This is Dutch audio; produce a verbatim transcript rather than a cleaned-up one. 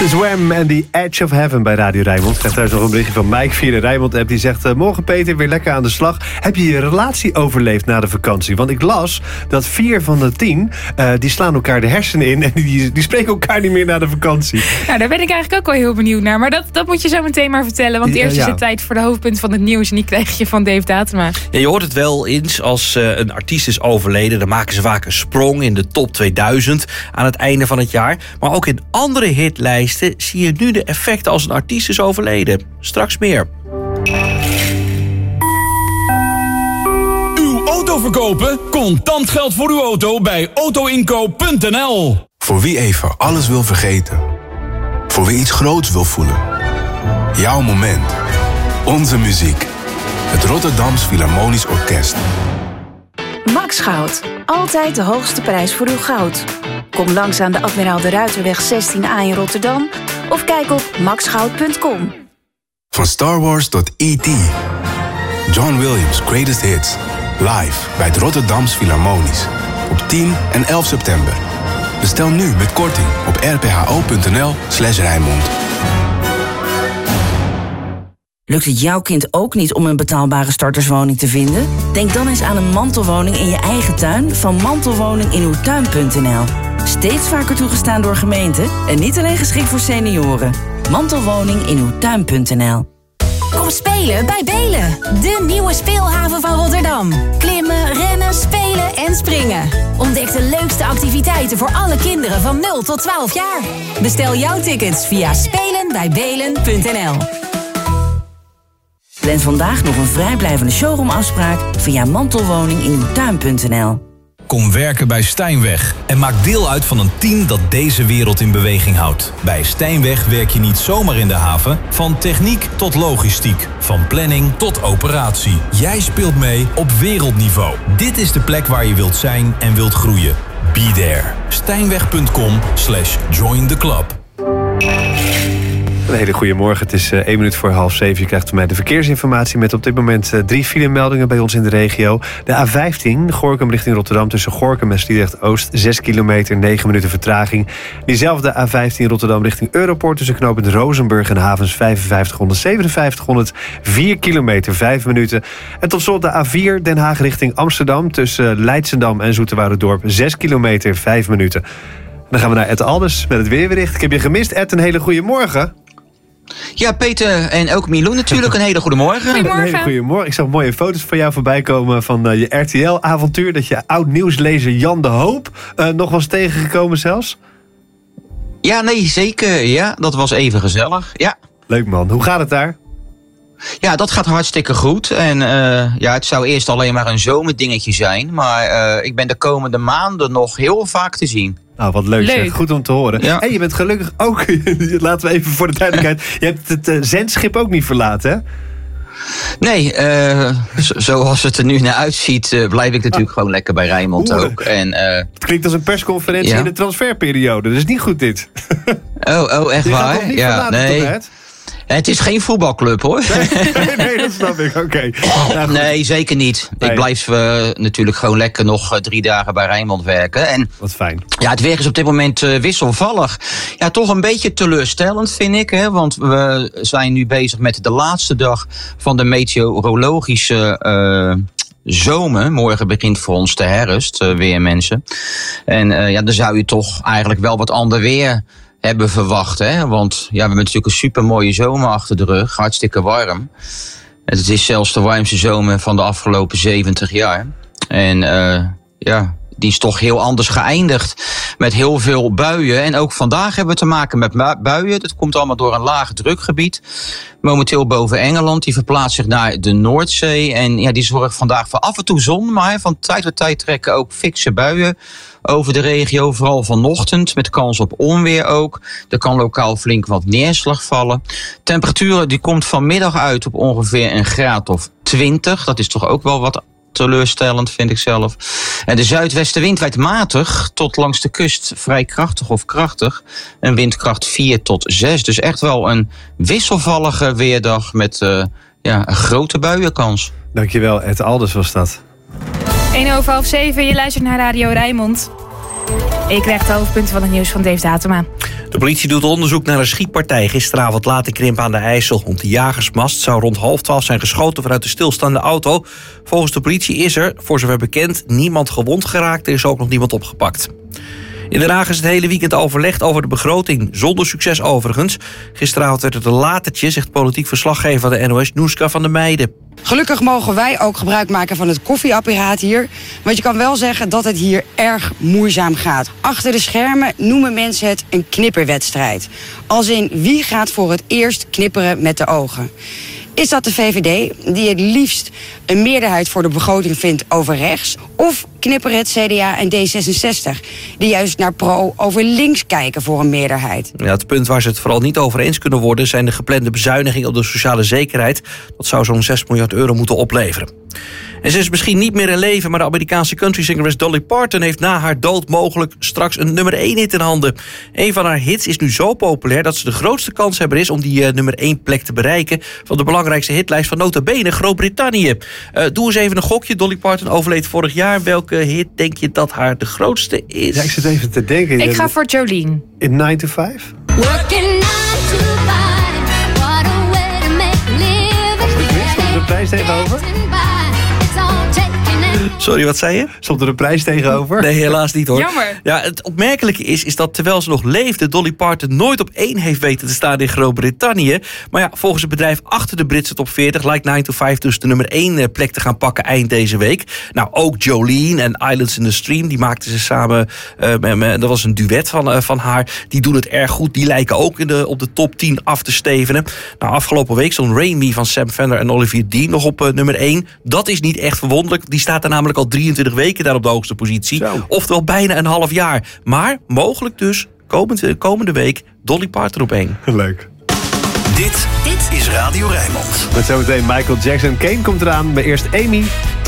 Zwem en The Edge of Heaven bij Radio Rijnmond. Ik krijg trouwens nog een berichtje van Mike via de Rijnmond-app. Die zegt, uh, morgen Peter, weer lekker aan de slag. Heb je je relatie overleefd na de vakantie? Want ik las dat vier van de tien, uh, die slaan elkaar de hersenen in... en die, die spreken elkaar niet meer na de vakantie. Nou, daar ben ik eigenlijk ook wel heel benieuwd naar. Maar dat, dat moet je zo meteen maar vertellen. Want eerst uh, ja. is het tijd voor de hoofdpunt van het nieuws. En die krijg je van Dave Datema. Ja, je hoort het wel eens als uh, een artiest is overleden. Dan maken ze vaak een sprong in de top tweeduizend aan het einde van het jaar. Maar ook in andere hitlijsten zie je nu de effecten als een artiest is overleden. Straks meer. Uw auto verkopen? Contant geld voor uw auto bij autoinkoop punt n l. Voor wie even alles wil vergeten. Voor wie iets groots wil voelen. Jouw moment. Onze muziek. Het Rotterdams Philharmonisch Orkest. Max Goud. Altijd de hoogste prijs voor uw goud. Kom langs aan de Admiraal de Ruiterweg zestien A in Rotterdam of kijk op max goud punt com. Van Star Wars tot E T John Williams' Greatest Hits. Live bij het Rotterdams Philharmonisch. Op tien en elf september. Bestel nu met korting op r p h o punt n l slash Rijnmond. Lukt het jouw kind ook niet om een betaalbare starterswoning te vinden? Denk dan eens aan een mantelwoning in je eigen tuin van mantelwoning in uw tuin punt n l. Steeds vaker toegestaan door gemeenten en niet alleen geschikt voor senioren. Mantelwoning in uw tuin punt n l. Kom spelen bij Belen, de nieuwe speelhaven van Rotterdam. Klimmen, rennen, spelen en springen. Ontdek de leukste activiteiten voor alle kinderen van nul tot twaalf jaar. Bestel jouw tickets via spelen bij belen punt n l. Plan vandaag nog een vrijblijvende showroomafspraak via mantelwoning in uw tuin punt n l. Kom werken bij Stijnweg en maak deel uit van een team dat deze wereld in beweging houdt. Bij Stijnweg werk je niet zomaar in de haven, van techniek tot logistiek, van planning tot operatie. Jij speelt mee op wereldniveau. Dit is de plek waar je wilt zijn en wilt groeien. Be there. Stijnweg punt com slash join the club. Een hele goede morgen. Het is uh, één minuut voor half zeven. Je krijgt van mij de verkeersinformatie met op dit moment uh, drie filemeldingen bij ons in de regio. De A vijftien, Gorinchem richting Rotterdam, tussen Gorinchem en Sliedrecht-Oost, zes kilometer, negen minuten vertraging. Diezelfde A vijftien Rotterdam richting Europoort, tussen knooppunt Rozenburg en havens vijfenvijftighonderd, zevenenvijftighonderd, vier kilometer, vijf minuten. En tot slot de A vier Den Haag richting Amsterdam, tussen Leidschendam en Zoeterwouderdorp, zes kilometer, vijf minuten. En dan gaan we naar Ed Alders met het weerbericht. Ik heb je gemist, Ed. Een hele goede morgen. Ja, Peter en ook Milou natuurlijk. Een hele goede morgen. Goedemorgen. Een hele goede morgen. Ik zag mooie foto's van jou voorbij komen van uh, je R T L-avontuur. Dat je oud-nieuwslezer Jan de Hoop uh, nog was tegengekomen zelfs. Ja, nee, zeker. Ja, dat was even gezellig. Ja. Leuk man. Hoe gaat het daar? Ja, dat gaat hartstikke goed. En uh, ja, het zou eerst alleen maar een zomerdingetje zijn. Maar uh, ik ben de komende maanden nog heel vaak te zien. Nou, wat leuk, leuk. Zeg. Goed om te horen. Ja. En je bent gelukkig ook, laten we even voor de duidelijkheid, je hebt het uh, zendschip ook niet verlaten, hè? Nee, uh, zo, zoals het er nu naar uitziet, uh, blijf ik natuurlijk oh. gewoon lekker bij Rijnmond Oeh. ook. En, uh, het klinkt als een persconferentie ja. in de transferperiode. Dat is niet goed dit. Oh, oh echt je waar? Gaat toch niet ja, verlaten, nee. toch, Ed? Het is geen voetbalclub, hoor. Nee, nee dat snap ik. Oké. Okay. Nou, nee, zeker niet. Nee. Ik blijf uh, natuurlijk gewoon lekker nog uh, drie dagen bij Rijnmond werken. En, wat fijn. Ja, het weer is op dit moment uh, wisselvallig. Ja, toch een beetje teleurstellend, vind ik. Hè, want we zijn nu bezig met de laatste dag van de meteorologische Uh, zomer. Morgen begint voor ons de herfst, uh, weer mensen. En uh, ja, dan zou je toch eigenlijk wel wat ander weer hebben verwacht. Hè? Want ja, we hebben natuurlijk een supermooie zomer achter de rug. Hartstikke warm. Het is zelfs de warmste zomer van de afgelopen zeventig jaar. En uh, ja, die is toch heel anders geëindigd. Met heel veel buien. En ook vandaag hebben we te maken met buien. Dat komt allemaal door een laag drukgebied. Momenteel boven Engeland. Die verplaatst zich naar de Noordzee. En ja, die zorgt vandaag voor af en toe zon. Maar van tijd tot tijd trekken ook fikse buien over de regio. Vooral vanochtend met kans op onweer ook. Er kan lokaal flink wat neerslag vallen. Temperaturen die komt vanmiddag uit op ongeveer een graad of twintig. Dat is toch ook wel wat teleurstellend, vind ik zelf. En de zuidwestenwind waait matig tot langs de kust vrij krachtig of krachtig. Een windkracht vier tot zes. Dus echt wel een wisselvallige weerdag met uh, ja, een grote buienkans. Dankjewel, Ed Alders was dat. één over half zeven, je luistert naar Radio Rijnmond. Ik krijg de hoofdpunten van het nieuws van Dave Datema. De politie doet onderzoek naar een schietpartij gisteravond laat in Krimpen aan de IJssel. Op de jagersmast zou rond half twaalf zijn geschoten vanuit de stilstaande auto. Volgens de politie is er, voor zover bekend, niemand gewond geraakt. Er is ook nog niemand opgepakt. In Den Haag is het hele weekend overlegd over de begroting. Zonder succes overigens. Gisteravond werd het een latertje, zegt politiek verslaggever van de N O S, Noeska van der Meijden. Gelukkig mogen wij ook gebruik maken van het koffieapparaat hier. Want je kan wel zeggen dat het hier erg moeizaam gaat. Achter de schermen noemen mensen het een knipperwedstrijd. Als in wie gaat voor het eerst knipperen met de ogen. Is dat de V V D, die het liefst een meerderheid voor de begroting vindt over rechts? Of knipperen het C D A en D zesenzestig, die juist naar pro over links kijken voor een meerderheid? Ja, het punt waar ze het vooral niet over eens kunnen worden zijn de geplande bezuinigingen op de sociale zekerheid. Dat zou zo'n zes miljard euro moeten opleveren. En ze is misschien niet meer in leven, maar de Amerikaanse countryzangeres Dolly Parton heeft na haar dood mogelijk straks een nummer één hit in handen. Een van haar hits is nu zo populair dat ze de grootste kanshebber is om die uh, nummer één plek te bereiken van de belangrijkste hitlijst van nota bene Groot-Brittannië. Uh, doe eens even een gokje. Dolly Parton overleed vorig jaar. Welke hit denk je dat haar de grootste is? Ja, ik zit even te denken. Ik ga voor Jolene. In nine to five? Working nine to five. What a way to make a living. Stond er een prijs tegenover? Sorry, wat zei je? Stond er een prijs tegenover? Nee, helaas niet hoor. Jammer. Ja, het opmerkelijke is, is dat terwijl ze nog leefde, Dolly Parton nooit op één heeft weten te staan in Groot-Brittannië. Maar ja, volgens het bedrijf achter de Britse top veertig lijkt nine to five dus de nummer één plek te gaan pakken eind deze week. Nou, ook Jolene en Islands in the Stream, die maakten ze samen. Uh, met, met, dat was een duet van, uh, van haar. Die doen het erg goed. Die lijken ook in de, op de top tien af te stevenen. Nou, afgelopen week stond Rain Me van Sam Fender en Olivier Dean nog op uh, nummer één. Dat is niet echt verwonderlijk. Die staat er namelijk al drieëntwintig weken daar op de hoogste positie. Zo. Oftewel bijna een half jaar. Maar mogelijk dus komende, komende week Dolly Parton op één. Leuk. Dit, dit is Radio Rijnmond. Met zometeen Michael Jackson. Kane komt eraan, maar eerst Amy.